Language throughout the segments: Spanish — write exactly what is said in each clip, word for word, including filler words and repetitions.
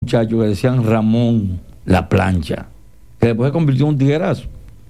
muchacho que decían Ramón La Plancha, que después se convirtió en un tiguerazo.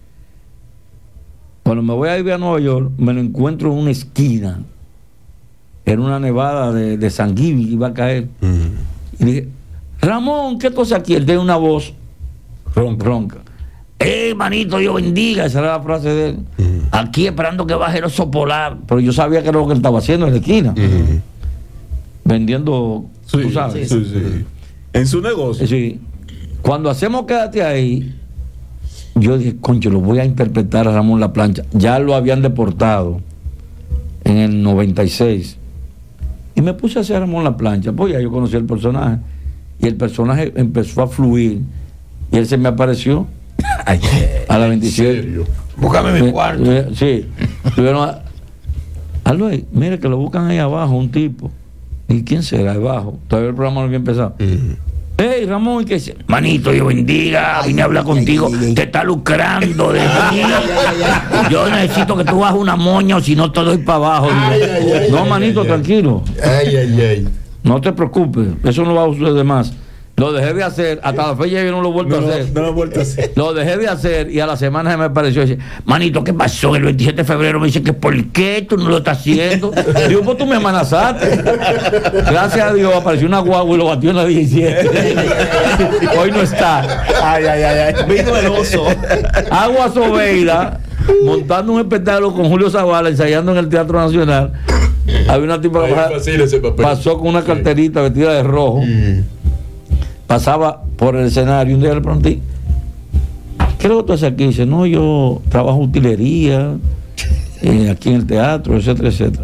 Cuando me voy a ir a Nueva York, me lo encuentro en una esquina, en una nevada de, de San Givy, iba a caer. Mm. Y dije, Ramón, ¿qué cosa aquí? Él tiene una voz ronca. ronca. ¡Eh, manito, Dios bendiga! Esa era la frase de él. Mm. Aquí esperando que baje el oso polar. Pero yo sabía que era lo que él estaba haciendo en la esquina. Mm. Vendiendo, sí, tú sabes. Sí, sí, sí. En su negocio. Sí. Cuando hacemos Quédate Ahí, yo dije, concho, lo voy a interpretar a Ramón La Plancha. Ya lo habían deportado en el noventa y seis. Y me puse a hacer a Ramón La Plancha. Pues ya yo conocí el personaje. Y el personaje empezó a fluir. Y él se me apareció. Ay, a la veintisiete. ¿En serio? Búscame mi cuarto. Sí. Tuvieron a, a Luis, mire que lo buscan ahí abajo, un tipo. ¿Y quién será abajo? Todavía el programa no había empezado. Uh-huh. Hey, Ramón, ¿qué dice? Manito, Dios bendiga, vine a hablar contigo. Ay, ay, ay. Te está lucrando de mí. Yo necesito que tú bajes una moña o si no te doy para abajo. Ay, ay, ay, no, ay, manito, ay, tranquilo. Ay, ay, ay. No te preocupes, eso no va a suceder más. Lo dejé de hacer, hasta la fecha yo no lo he vuelto no, a hacer. No, no lo he vuelto a hacer. Lo dejé de hacer y a la semana se me apareció y dice, manito, ¿qué pasó? El veintisiete de febrero me dice que ¿por qué tú no lo estás haciendo? Digo, pues tú me amenazaste. Gracias a Dios apareció una guagua y lo batió en la diecisiete. Hoy no está. Ay, ay, ay, ay. Vino el oso. Agua Sobeida, montando un espectáculo con Julio Zavala, ensayando en el Teatro Nacional. Había una tipa que pasó, pasó con una carterita sí. vestida de rojo. Mm. Pasaba por el escenario y un día le pregunté, ¿qué es lo que tú haces aquí? Dice, no, yo trabajo en utilería, eh, aquí en el teatro, etcétera, etcétera.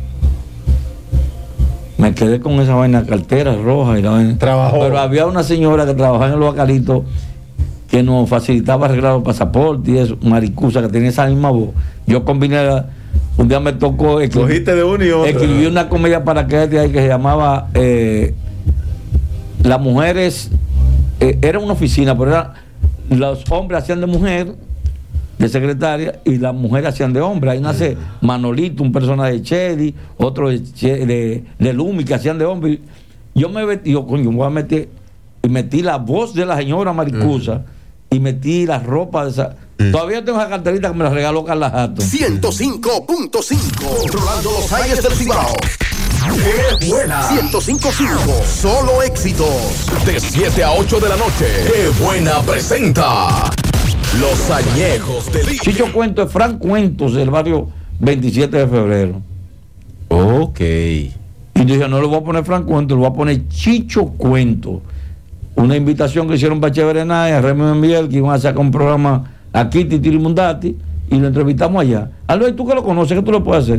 Me quedé con esa vaina, cartera roja y la vaina. Trabajó. Pero había una señora que trabajaba en el Bacalito que nos facilitaba arreglar los pasaportes y eso, maricusa, que tenía esa misma voz. Yo combiné, la, un día me tocó escribir, de uno y otro. escribí una comedia para que que se llamaba... Eh, las mujeres, eh, era una oficina, pero era, los hombres hacían de mujer, de secretaria, y las mujeres hacían de hombre. Ahí nace Manolito, un personaje de Chedi, otro de, de, de Lumi, que hacían de hombre. Yo me metí, yo, coño, me voy a meter, y metí la voz de la señora Maricusa, mm. y metí la ropa de esa. Mm. Todavía tengo esa carterita que me la regaló Carla Jato. ciento cinco punto cinco, controlando los aires del Cibao. ¡Qué buena! ciento cinco punto cinco, solo éxitos. De siete a ocho de la noche. ¡Qué buena presenta! Los añejos del... Chicho Cuento es Frank Cuentos del barrio veintisiete de febrero. Ok. Y dije, no le voy a poner Frank Cuento, le voy a poner Chicho Cuento. Una invitación que hicieron para Cheverenay, a Remy Miguel, que iban a sacar un programa aquí, Titiri Mundati, y lo entrevistamos allá. Alberto, tú que lo conoces, ¿qué tú lo puedes hacer?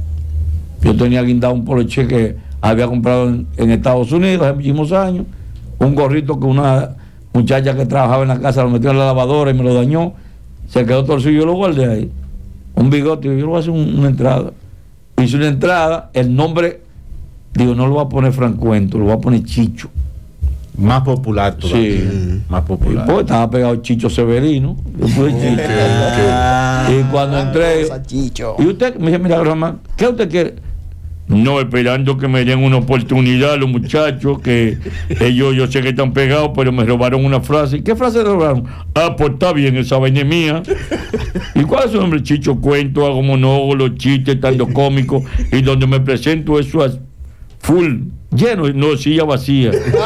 Yo tenía guindado un poloche que había comprado en, en Estados Unidos hace muchísimos años, un gorrito que una muchacha que trabajaba en la casa lo metió en la lavadora y me lo dañó, se quedó torcido, yo lo guardé ahí, un bigote, yo le voy a hacer un, una entrada. Hice una entrada, el nombre, digo, no lo voy a poner Frank Cuento, lo voy a poner Chicho. Más popular todavía. Sí. Más popular. Y pues estaba pegado Chicho Severino. Yo Chicho. Ah, y cuando entré, Chicho. y usted me dice, mira, Ramón, ¿qué usted quiere? No, esperando que me den una oportunidad los muchachos, que ellos yo sé que están pegados, pero me robaron una frase. ¿Qué frase robaron? Ah, pues está bien, esa vaina es mía. ¿Y cuál es su nombre? Chicho Cuento, hago monólogos, chistes, estando cómicos, y donde me presento eso es full, lleno, no, silla vacía.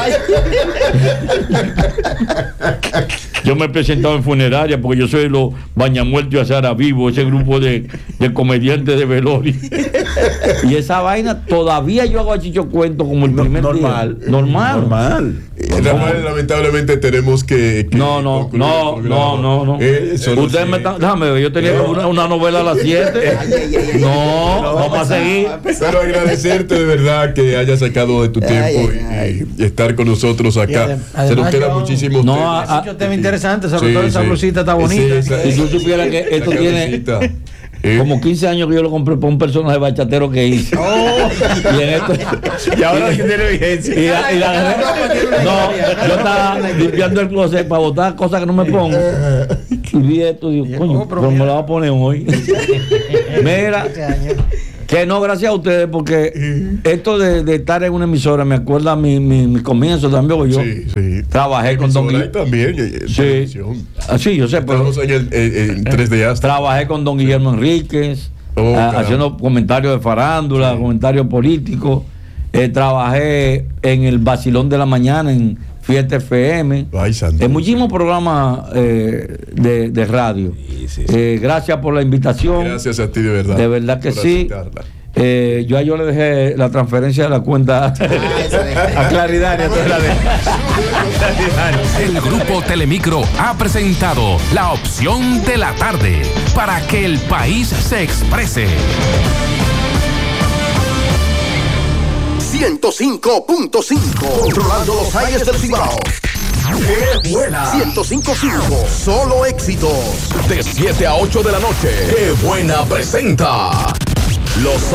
Yo me he presentado en funeraria porque yo soy los Bañamuertos y Azara Vivo, ese grupo de, de comediantes de velorio. Y esa vaina todavía yo hago a Chicho Cuento como el primer normal, día. Normal. Normal. Normal. Lamentablemente tenemos que. que no, no, no, no, no, no. Ustedes sí. me están. Déjame ver, yo tenía no. una, una novela a las siete. No, no, vamos a seguir. Pero agradecerte de verdad que hayas sacado de tu tiempo ay, ay, ay. Y, y estar con nosotros acá. Además, Se nos quedan muchísimos no, temas. Ha hecho tema interesante, sobre sí, todo esa sí. blusita está bonita. Sí, esa, si tú supieras que esto tiene ¿Eh? como quince años que yo lo compré por un personaje bachatero que hice. Oh. Y, en esto, y ahora que tiene vigencia. Y la, y la, no, yo estaba limpiando el closet para botar cosas que no me pongo. Y vi esto y digo, coño, pero me lo voy a poner hoy. Mira, Que no, gracias a ustedes, porque esto de, de estar en una emisora me acuerda a mi, mi, mi comienzo también. Yo Sí, sí. trabajé con Don Emisora y también en Sí. televisión. Ah, sí, yo sé, pero Estamos en el en, en tres D hasta. trabajé con Don Guillermo Enríquez, Oh, ah, caramba. haciendo comentarios de farándula, Sí. comentarios políticos. Eh, trabajé en el Vacilón de la Mañana, en Fiesta F M, Ay, santo. en muchísimos programas eh, de, de radio. Sí, sí, sí. Eh, gracias por la invitación. Gracias a ti, de verdad. De verdad que por sí. aceptarla. Eh, yo a yo le dejé la transferencia de la cuenta a Claridad. Entonces la dejé. El Grupo Telemicro ha presentado La Opción de la Tarde para que el país se exprese. ciento cinco punto cinco. Controlando los aires del Cibao. ¡Qué buena! ciento cinco punto cinco. Solo éxitos. De siete a ocho de la noche. ¡Qué buena presenta! Los